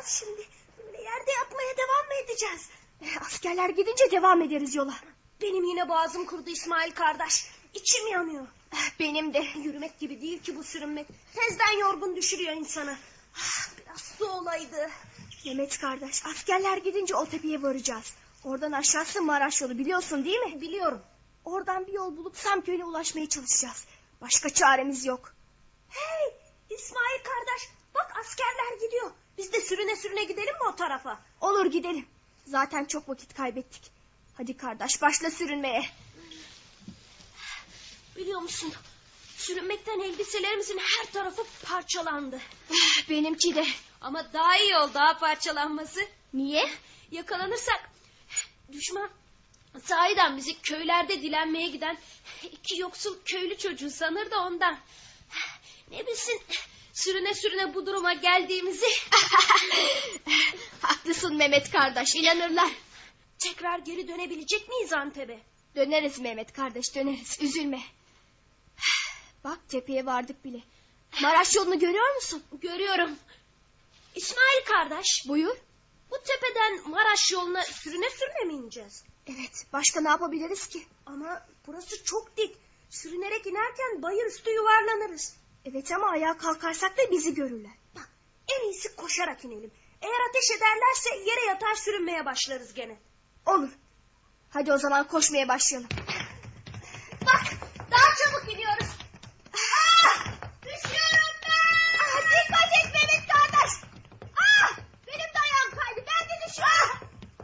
Şimdi yerde yatmaya devam mı edeceğiz? Askerler gidince devam ederiz yola. Benim yine boğazım kurudu İsmail kardeş. İçim yanıyor. Benim de. Yürümek gibi değil ki bu sürünmek. Tezden yorgun düşürüyor insanı. Biraz su olaydı. Mehmet kardeş, askerler gidince o tepeye varacağız. Oradan aşağısı Maraş yolu, biliyorsun değil mi? Biliyorum. Oradan bir yol bulup Samköy'üne ulaşmaya çalışacağız. Başka çaremiz yok. Hey İsmail kardeş, bak askerler gidiyor. Biz de sürüne sürüne gidelim mi o tarafa? Olur, gidelim. Zaten çok vakit kaybettik. Hadi kardeş, başla sürünmeye. Biliyor musun, sürünmekten elbiselerimizin her tarafı parçalandı. Benimki de. Ama daha iyi oldu ha parçalanması. Niye? Yakalanırsak düşman sahiden bizi köylerde dilenmeye giden iki yoksul köylü çocuğu sanır da ondan. Ne bilsin sürüne sürüne bu duruma geldiğimizi. Haklısın Mehmet kardeş, inanırlar. Tekrar geri dönebilecek miyiz Antep'e? Döneriz Mehmet kardeş, döneriz, üzülme. Bak, tepeye vardık bile. Maraş yolunu görüyor musun? Görüyorum. İsmail kardeş, Buyur. bu tepeden Maraş yoluna sürüne sürüne mi ineceğiz? Evet, başka ne yapabiliriz ki? Ama burası çok dik. Sürünerek inerken bayır üstü yuvarlanırız. Evet, ama ayağa kalkarsak da bizi görürler. Bak, en iyisi koşarak inelim. Eğer ateş ederlerse yere yatar sürünmeye başlarız gene. Olur. Hadi o zaman koşmaya başlayalım. Bak, daha çabuk iniyoruz. Düşüyorum ben. Dikkat et Mehmet kardeş. Benim de ayağım kaydı. Ben de düşüyorum.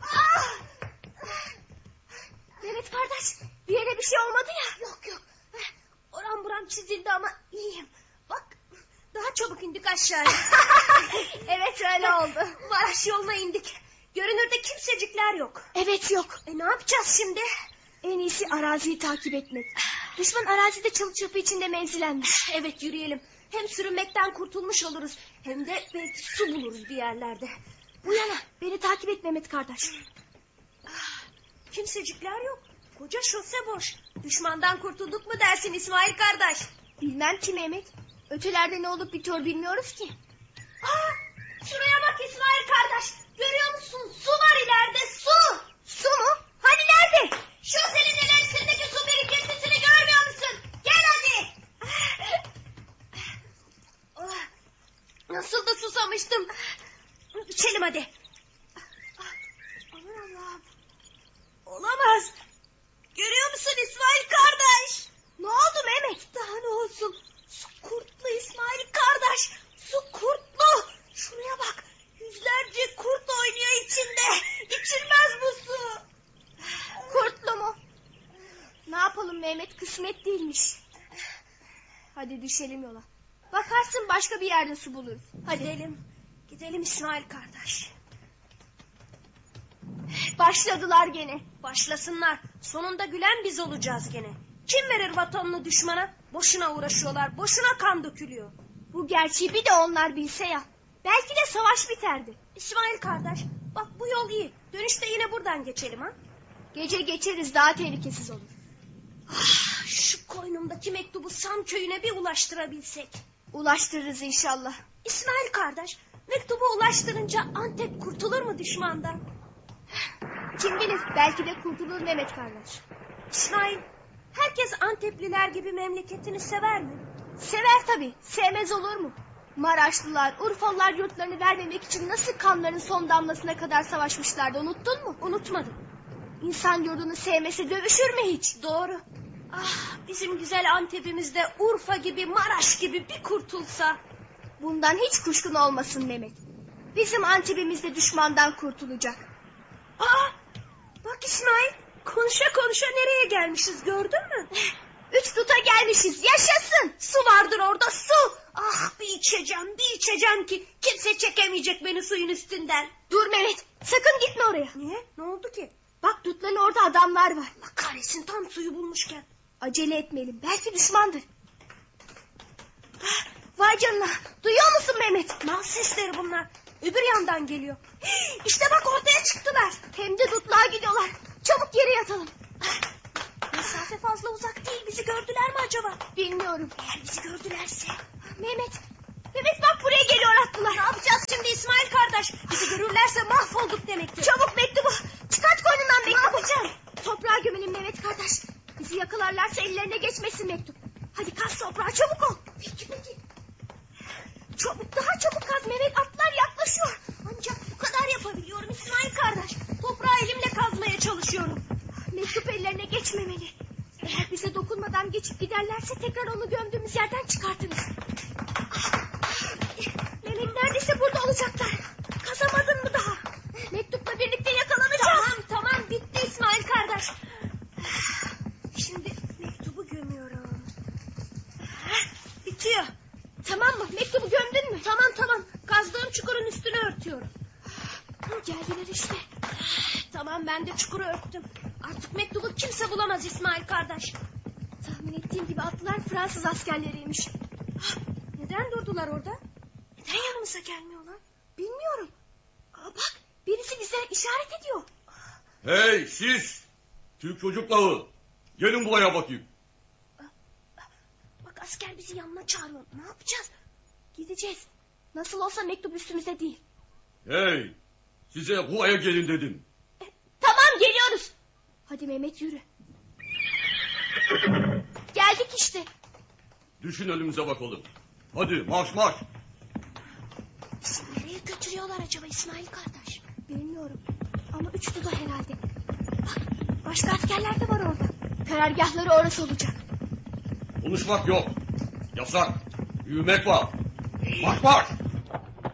Mehmet kardeş, bir yere bir şey olmadı ya. Yok. Oram buram çizildi ama iyiyim. Bak, daha çabuk indik aşağıya. Evet, öyle oldu. Maraş yoluna indik. Görünürde kimsecikler yok. Evet, yok. Ne yapacağız şimdi? En iyisi araziyi takip etmek. Düşman arazide çalı çırpı içinde menzilenmiş. Evet, yürüyelim. Hem sürünmekten kurtulmuş oluruz. Hem de belki su buluruz bir yerlerde. Bu yana, beni takip et Mehmet kardeş. Kimsecikler yok. Koca şose boş. Düşmandan kurtulduk mu dersin İsmail kardeş? Bilmem ki Mehmet. Ötelerde ne olup bitiyor bilmiyoruz ki. Şuraya bak İsmail kardeş. Görüyor musun? Su var ileride, su. Su mu? Hani nerede? Şosenin ilerisindeki su birikintisini görmüyor musun? Gel hadi. Nasıl da susamıştım. İçelim hadi. Aman Allah'ım. Olamaz. Görüyor musun İsmail kardeş? Ne oldu Mehmet? Daha ne olsun? Su kurtlu İsmail kardeş. Su kurtlu. Şuraya bak. Yüzlerce kurt oynuyor içinde. İçilmez bu su. Kurtlu mu? Ne yapalım Mehmet, kısmet değilmiş. Hadi düşelim yola. Bakarsın başka bir yerde su buluruz. Hadi gidelim İsmail kardeş. Başladılar gene. Başlasınlar. Sonunda gülen biz olacağız gene. Kim verir vatanını düşmana? Boşuna uğraşıyorlar. Boşuna kan dökülüyor. Bu gerçeği bir de onlar bilse ya. Belki de savaş biterdi. İsmail kardeş, bak bu yol iyi. Dönüşte yine buradan geçelim ha. Gece geçeriz, daha tehlikesiz olur. Şu koynumdaki mektubu Sam köyüne bir ulaştırabilsek. Ulaştırırız inşallah. İsmail kardeş, mektubu ulaştırınca Antep kurtulur mu düşmandan? Kim bilir, belki de kurtulur Mehmet kardeş. İsmail, herkes Antepliler gibi memleketini sever mi? Sever tabii, sevmez olur mu? Maraşlılar, Urfalılar yurtlarını vermemek için nasıl kanların son damlasına kadar savaşmışlardı, unuttun mu? Unutmadım. İnsan yurdunu sevmesi dövüşür mü hiç? Doğru. Bizim güzel Antep'imizde Urfa gibi, Maraş gibi bir kurtulsa. Bundan hiç kuşkun olmasın Mehmet. Bizim Antep'imiz de düşmandan kurtulacak. Bak İsmail, konuşa konuşa nereye gelmişiz gördün mü? 3 tuta gelmişiz, yaşasın. Su vardır orada, su. Bir içeceğim ki kimse çekemeyecek beni suyun üstünden. Dur Mehmet, sakın gitme oraya. Niye? Ne oldu ki? Bak, dutların orada adamlar var. Allah kahretsin, tam suyu bulmuşken. Acele etmeyelim, belki düşmandır. Vay canına, duyuyor musun Mehmet? Mal sesleri bunlar. Öbür yandan geliyor. İşte bak, ortaya çıktılar. Hem de dutluğa gidiyorlar. Çabuk yere yatalım. Mesafe fazla uzak değil. Bizi gördüler mi acaba? Bilmiyorum. Eğer bizi gördülerse. Mehmet bak, buraya geliyor atlılar. Ne yapacağız şimdi İsmail kardeş? kardeş. Bizi görürlerse mahvolduk demektir. Çabuk mektubu. Çıkart koynundan mektubu. Ne yapacağım? Toprağa gömelim Mehmet kardeş. Bizi yakalarlarsa ellerine geçmesin mektup. Hadi kaz toprağa, çabuk ol. Peki. Çabuk, daha çabuk kaz Mehmet, atlar yaklaşıyor. Ancak bu kadar yapabiliyorum İsmail kardeş. Toprağı elimle kazmaya çalışıyorum. Mektup ellerine geçmemeli. Eğer bize dokunmadan geçip giderlerse tekrar onu gömdüğümüz yerden çıkartırız. Mehmet, neredeyse burada olacaklar. Kazamadın mı daha? Mektupla birlikte yakalanacağız. Tamam bitti İsmail kardeş. Şimdi mektubu gömüyorum. Bitiyor. Tamam mı? Mektubu gömdün mü? Tamam. Kazdığım çukurun üstünü örtüyorum. Geldiler işte. Tamam ben de çukuru örttüm. Artık mektubu kimse bulamaz İsmail kardeş. Tahmin ettiğim gibi atlılar Fransız askerleriymiş. Neden durdular orada? Neden yanımıza gelmiyorlar? Bilmiyorum. Bak, birisi bize işaret ediyor. Hey siz! Türk çocukları! Gelin buraya bakayım. Bak, asker bizi yanına çağırıyor. Ne yapacağız? Gideceğiz. Nasıl olsa mektup üstümüzde değil. Hey! Size buraya gelin dedim. Tamam, geliyoruz. Hadi Mehmet, yürü. Geldik işte. Düşün Önümüze bakalım. Hadi marş. Bizi nereye götürüyorlar acaba İsmail kardeş? Bilmiyorum. Ama üçlü de herhalde. Bak, başka askerler de var orada. Karargahları orası olacak. Konuşmak yok. Yasak. Yürümek var. Marş.